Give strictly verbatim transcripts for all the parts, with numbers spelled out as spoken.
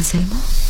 Anselmo?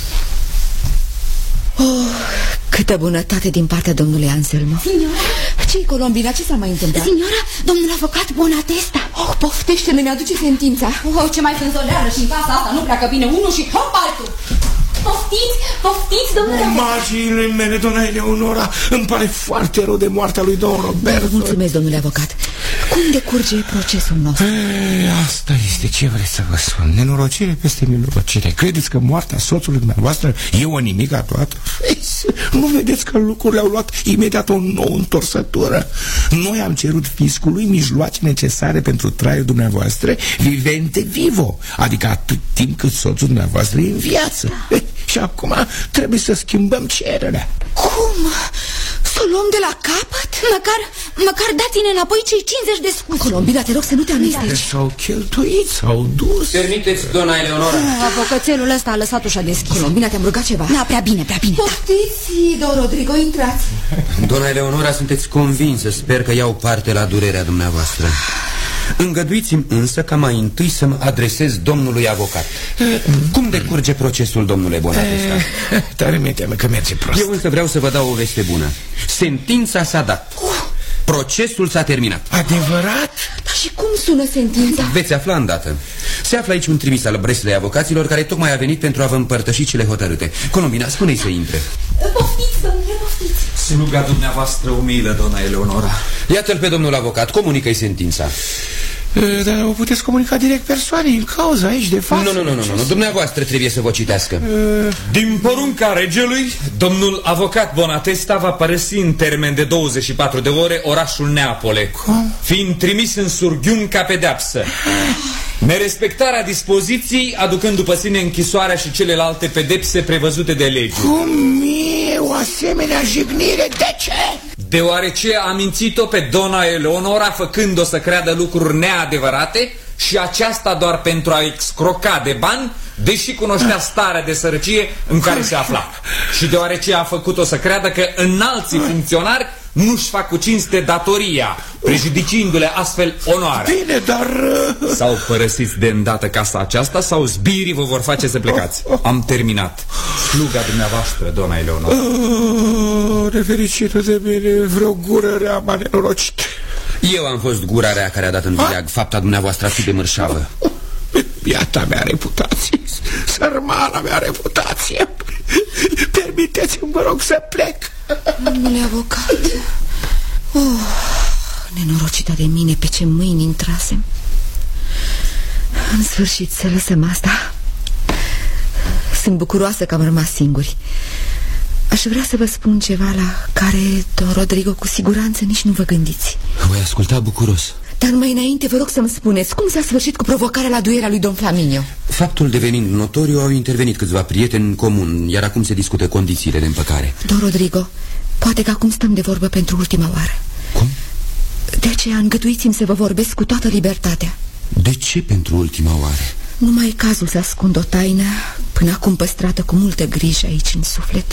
Oh, câtă bunătate din partea domnului Anselmo. Signora? Ce-i, Colombina? Ce s-a mai întâmplat? Signora, domnul avocat Bonatesta. Oh, poftește-le, mi-aduce sentința. Oh, ce mai frânzoleară și în casa asta nu pleacă bine unul și hop altul. Poftiți, poftiți, domnule avocat. Magiile mele, doamna Eleonora, îmi pare foarte rău de moartea lui domnul Roberto. Mulțumesc, domnule avocat. Cum decurge procesul nostru? E, asta este ce vreți să vă spun. Nenorocire peste nenorocire. Credeți că moartea soțului dumneavoastră e o nimica toată? Nu vedeți că lucrurile au luat imediat o nouă întorsătură? Noi am cerut fiscului mijloace necesare pentru traiul dumneavoastră vivente vivo, adică atât timp cât soțul dumneavoastră e în viață. E, și acum trebuie să schimbăm cererea. Cum? Să o luăm de la capăt? Măcar, măcar dați-ne înapoi cei cincizeci de scuze. Colombina, te rog să nu te amesteci. S-au cheltuit, s-au dus. Permiteți, doamna Eleonora. Avocățelul ăsta a lăsat ușa deschisă. Colombina, te-am rugat ceva? Da, prea bine, prea bine. Poftiți, don Rodrigo, intrați. Doamna Eleonora, sunteți convinsă, sper că iau parte la durerea dumneavoastră. Îngăduiți-mi însă ca mai întâi să mă adresez domnului avocat. Cum decurge procesul, domnule Bonatesta? Tare mi-e teamă că merge prost. Eu însă vreau să vă dau o veste bună. Sentința s-a dat. Procesul s-a terminat. Adevărat? Dar și cum sună sentința? Veți afla îndată. Se află aici un trimis al breslei avocaților care tocmai a venit pentru a vă împărtăși cele hotărâte. Colombina, spune-i să intre. Poftiți, domnule, poftiți. Sluga dumneavoastră umilă, doamna Eleonora. Iată-l pe domnul avocat, comunică-i sentința. Dar o puteți comunica direct persoanei în cauza aici de față? Nu, nu, nu, nu, nu, dumneavoastră trebuie să vă citească. Din porunca regelui, domnul avocat Bonatesta va părăsi în termen de douăzeci și patru de ore orașul Neapole, fiind trimis în surghiun ca pedeapsă. Nerespectarea dispoziției aducând după sine închisoarea și celelalte pedepse prevăzute de lege. Cum e o asemenea jignire? De ce? Deoarece a mințit-o pe doamna Eleonora făcând-o să creadă lucruri neadevărate și aceasta doar pentru a excroca de bani, deși cunoștea starea de sărăcie în care se afla. Și deoarece a făcut-o să creadă că înalții funcționari nu-și fac cu cinste datoria, prejudiciindu-le astfel onoarea. Bine, dar... Sau părăsiți de îndată casa aceasta, sau zbirii vă vor face să plecați. Am terminat. Sluga dumneavoastră, doamna Eleonora. Oh, nefericită de mine, vreo gură rea m-a nenorocit. Eu am fost gura rea care a dat în vileag fapta dumneavoastră atât de mărșavă. Biata mea reputație, sărmana mea reputație. Permiteți-mi, vă rog, să plec. Domnule avocat. Oh, nenorocita de mine, pe ce mâini intrasem. În sfârșit să lăsăm asta. Sunt bucuroasă că am rămas singuri. Aș vrea să vă spun ceva la care, don Rodrigo, cu siguranță nici nu vă gândiți. Voi asculta bucuros. Dar mai înainte vă rog să-mi spuneți cum s-a sfârșit cu provocarea la duerea lui don Flaminio. Faptul devenind notoriu, au intervenit câțiva prieteni în comun, iar acum se discută condițiile de împăcare. Don Rodrigo, poate că acum stăm de vorbă pentru ultima oară. Cum? De aceea îngăduiți-mi să vă vorbesc cu toată libertatea. De ce pentru ultima oară? Nu mai e cazul să ascund o taină, până acum păstrată cu multă grijă aici în suflet.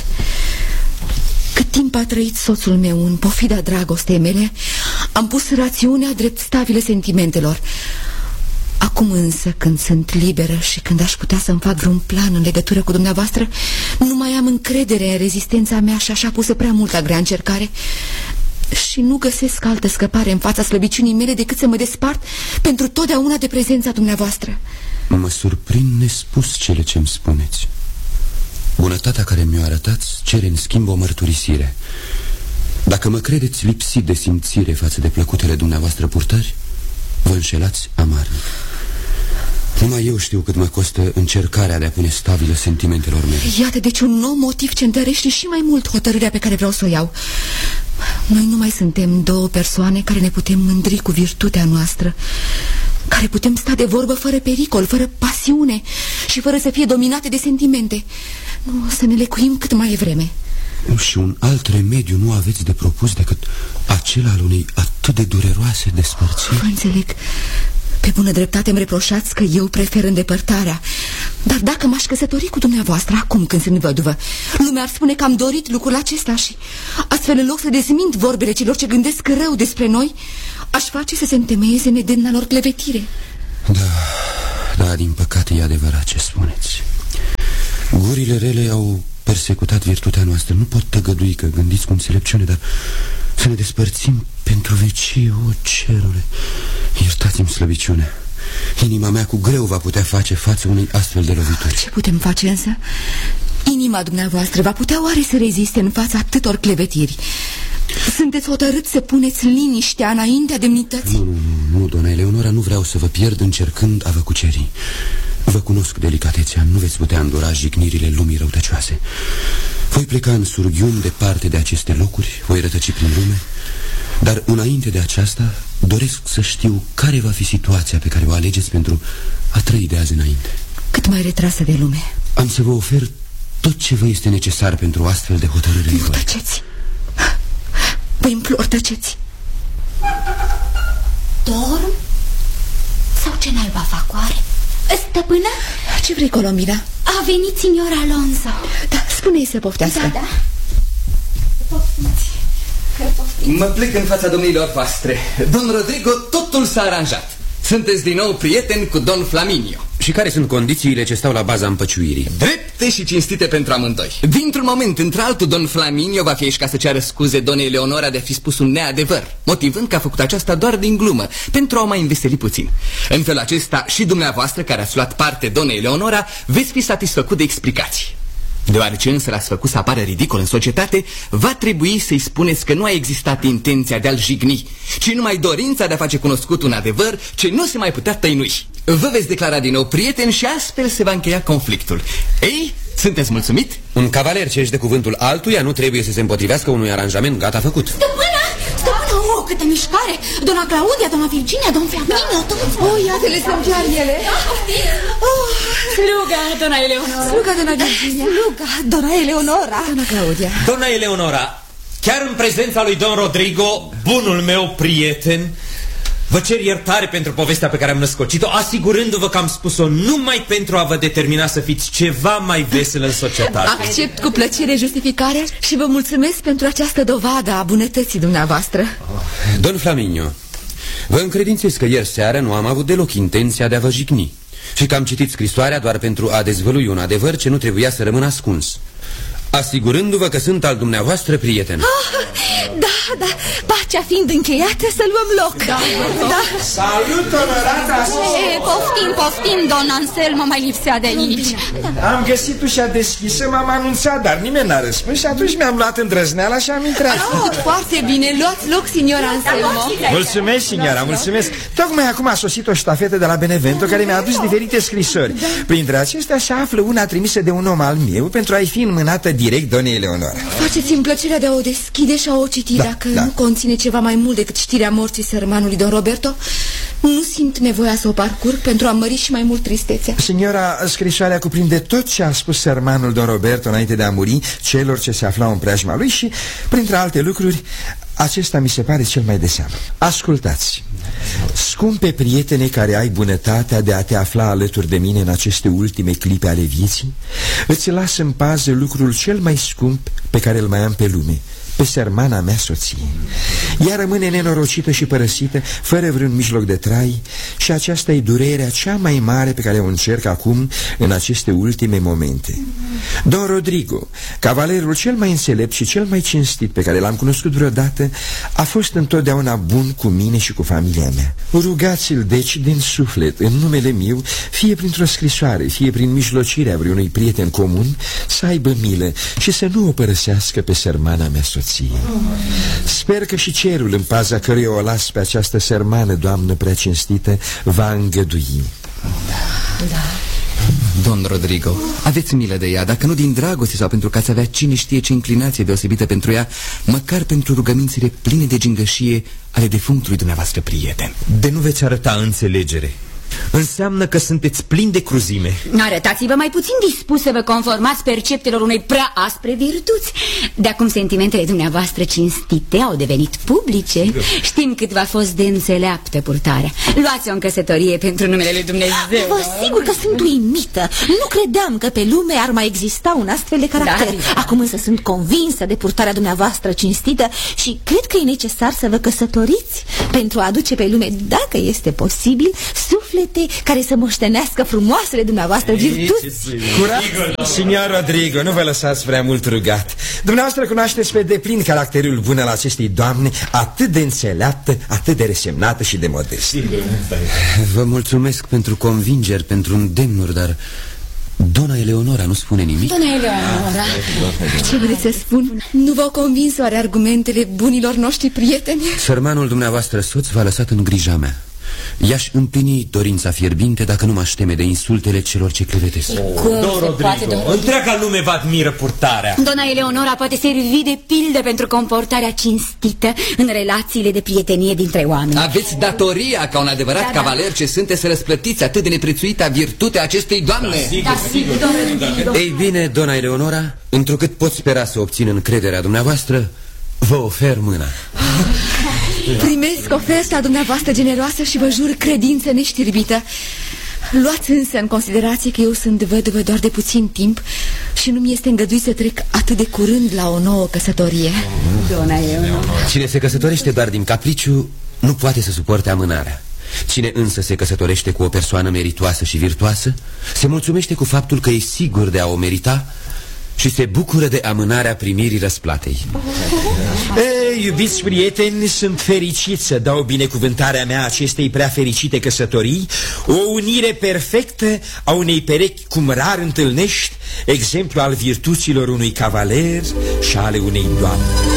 Cât timp a trăit soțul meu în pofida dragostei mele, am pus rațiunea drept stabile sentimentelor. Acum însă, când sunt liberă și când aș putea să-mi fac vreun plan în legătură cu dumneavoastră, nu mai am încredere în rezistența mea și așa pusă prea mult la grea încercare. Și nu găsesc altă scăpare în fața slăbiciunii mele decât să mă despart pentru totdeauna de prezența dumneavoastră. Mă surprind nespus cele ce-mi spuneți. Bunătatea care mi-o arătați cere în schimb o mărturisire. Dacă mă credeți lipsit de simțire față de plăcutele dumneavoastră purtări, vă înșelați amarnic. Numai eu știu cât mă costă încercarea de a pune stabilă sentimentelor mele. Iată deci un nou motiv ce întărește și mai mult hotărârea pe care vreau să o iau. Noi nu mai suntem două persoane care ne putem mândri cu virtutea noastră, care putem sta de vorbă fără pericol, fără pasiune și fără să fie dominate de sentimente. Nu, să ne lecuim cât mai e vreme. Și un alt remediu nu aveți de propus decât acela al unei atât de dureroase despărțiri? Vă înțeleg. Pe bună dreptate îmi reproșați că eu prefer îndepărtarea. Dar dacă m-aș căsători cu dumneavoastră acum când sunt văduvă, lumea ar spune că am dorit lucrul acesta și astfel, în loc să dezmint vorbele celor ce gândesc rău despre noi, aș face să se întemeieze nedemna lor clevetire. Da, da, din păcate e adevărat ce spuneți. Gurile rele au persecutat virtutea noastră. Nu pot tăgădui că gândiți cu înțelepciune, dar să ne despărțim pentru vecie, o cerule. Iertați-mi slăbiciunea. Inima mea cu greu va putea face față unei astfel de lovituri. Ce putem face însă? Inima dumneavoastră va putea oare să reziste în fața atâtor clevetiri? Sunteți hotărâți să puneți liniștea înaintea demnității? Nu, nu, nu, nu, doamna Eleonora, nu vreau să vă pierd încercând a vă cuceri. Vă cunosc delicatețea, nu veți putea îndura jignirile lumii răutăcioase. Voi pleca în surghiuni departe de aceste locuri, voi rătăci prin lume, dar înainte de aceasta doresc să știu care va fi situația pe care o alegeți pentru a trăi de azi înainte. Cât mai retrasă de lume. Am să vă ofer tot ce vă este necesar pentru o astfel de hotărâre. Nu tăceți. Vă implor, tăceți. Dorm? Sau ce naiba fac oare? Stăpână? Ce vrei, Colombina? A venit signor Alonso. Da, spune-i să poftească. Da, da. Poftiți. Mă plec în fața domnilor voastre. Don Rodrigo, totul s-a aranjat. Sunteți din nou prieteni cu Don Flaminio. Și care sunt condițiile ce stau la baza împăciuirii? Drepte și cinstite pentru amândoi. Dintr-un moment într-altul, Don Flaminio va fi aici ca să ceară scuze donei Eleonora de a fi spus un neadevăr, motivând că a făcut aceasta doar din glumă, pentru a o mai înveseli puțin. În felul acesta și dumneavoastră, care ați luat parte donei Eleonora, veți fi satisfăcut de explicații. Deoarece însă l-ați făcut să apară ridicol în societate, va trebui să-i spuneți că nu a existat intenția de a-l jigni, ci numai dorința de a face cunoscut un adevăr ce nu se mai putea tăinui. Vă veți declara din nou prieteni și astfel se va încheia conflictul. Ei, sunteți mulțumit? Un cavaler ce își dă cuvântul altuia nu trebuie să se împotrivească unui aranjament gata făcut. Stăpână! Stăpână! Oh, câtă mișcare! Dona Claudia, dona Virginia, don Flaminio, toți! Oh, iată-le sunt chiar ele! Oh, sluga, dona Eleonora! Sluga, dona Virginia! Sluga, dona Eleonora! Dona Claudia! Dona Eleonora, chiar în prezența lui Don Rodrigo, bunul meu prieten, vă cer iertare pentru povestea pe care am născocit-o, asigurându-vă că am spus-o numai pentru a vă determina să fiți ceva mai vesel în societate. Accept cu plăcere justificarea și vă mulțumesc pentru această dovadă a bunătății dumneavoastră. Don Flaminio, vă încredințez că ieri seară nu am avut deloc intenția de a vă jigni și că am citit scrisoarea doar pentru a dezvălui un adevăr ce nu trebuia să rămână ascuns, asigurându-vă că sunt al dumneavoastră prieten. Oh, da, da, pacea fiind încheiată, să luăm loc. Da, da. Salut, onorata! E, poftim, poftim, don Anselmo mai lipsea de aici. Am găsit ușa deschisă, m-am anunțat, dar nimeni n-a răspuns și atunci mi-am luat îndrăzneala și am intrat. Oh, foarte bine, luați loc, signor Anselmo. Mulțumesc, signora, mulțumesc. Tocmai acum a sosit o ștafetă de la Benevento care mi-a adus diferite scrisori. Printre acestea se află una trimisă de un om al meu pentru a-i fi înmânată direct donei Eleonora. Faceți-mi plăcerea de a o deschide și a o citi. Da, dacă da. nu conține ceva mai mult decât știrea morții sărmanului don Roberto, nu simt nevoia să o parcurg pentru a mări și mai mult tristețea. Signora, scrisoarea cuprinde tot ce a spus sărmanul don Roberto înainte de a muri celor ce se aflau în preajma lui și, printre alte lucruri, acesta mi se pare cel mai de seamă. Ascultați. Scumpe prietene care ai bunătatea de a te afla alături de mine în aceste ultime clipe ale vieții, îți las în pază lucrul cel mai scump pe care îl mai am pe lume, pe sărmana mea soție. Ea rămâne nenorocită și părăsită, fără vreun mijloc de trai, și aceasta e durerea cea mai mare pe care o încerc acum în aceste ultime momente. Don Rodrigo, cavalerul cel mai înțelept și cel mai cinstit pe care l-am cunoscut vreodată, a fost întotdeauna bun cu mine și cu familia mea. Rugați-l deci din suflet, în numele meu, fie printr-o scrisoare, fie prin mijlocirea vreunui prieten comun, să aibă milă și să nu o părăsească pe sărmana mea soție. Sper că și cerul, în paza căruia o las pe această sărmană, doamnă prea cinstită, va îngădui. Da, da. Don Rodrigo, aveți milă de ea, dacă nu din dragoste sau pentru că ați avea cine știe ce inclinație deosebită pentru ea, măcar pentru rugămințile pline de gingășie ale defunctului dumneavoastră prieten. De nu veți arăta înțelegere. Înseamnă că sunteți plini de cruzime. Arătați-vă mai puțin dispus să vă conformați perceptelor unei prea aspre virtuți. De acum sentimentele dumneavoastră cinstite au devenit publice. Știm cât v-a fost de înțeleaptă purtarea. Luați-o în căsătorie pentru numele lui Dumnezeu. Vă sigur că sunt uimită. Nu credeam că pe lume ar mai exista un astfel de caracter. Da, acum însă sunt convinsă de purtarea dumneavoastră cinstită și cred că e necesar să vă căsătoriți pentru a aduce pe lume, dacă este posibil, suflet suflete care să moștenească frumoasele dumneavoastră virtuți. Curat, signor Rodrigo, nu vă lăsați prea mult rugat. Dumneavoastră cunoașteți pe deplin caracterul bun al acestei doamne, atât de înțeleaptă, atât de resemnată și de modestă. Vă mulțumesc pentru convingeri, pentru îndemnuri, dar dona Eleonora nu spune nimic. Dona Eleonora, ce vreți să spun? Nu v-au convins oare argumentele bunilor noștri prieteni? Sărmanul dumneavoastră soț v-a lăsat în grija mea. I-aș împlini dorința fierbinte dacă nu m-aș teme de insultele celor ce clivetesc. Cum se poate, domnule? Întreaga lume vă admiră purtarea. Dona Eleonora poate servi de pildă pentru comportarea cinstită în relațiile de prietenie dintre oameni. Aveți datoria, ca un adevărat da, cavaler ce sunteți, să răsplătiți atât de neprețuită virtutea acestei doamne. Da, sigur, da, sigur, sigur. Ei bine, dona Eleonora, întrucât pot spera să obțin încrederea dumneavoastră, vă ofer mâna. Primesc oferta dumneavoastră generoasă și vă jur credință neștirbită. Luați însă în considerație că eu sunt văduvă doar de puțin timp și nu mi este îngăduit să trec atât de curând la o nouă căsătorie. Dona Eleonora. Cine se căsătorește doar din capriciu nu poate să suporte amânarea. Cine însă se căsătorește cu o persoană meritoasă și virtuoasă se mulțumește cu faptul că e sigur de a o merita și se bucură de amânarea primirii răsplatei. Ei, iubiți prieteni, sunt fericit să dau binecuvântarea mea acestei prea fericite căsătorii, o unire perfectă a unei perechi cum rar întâlnești, exemplu al virtuților unui cavaler și ale unei doamne.